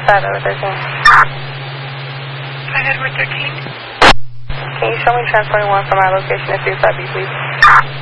5 over 13. 5 over 13. Can you show me transporting 1 from our location to 35B, please?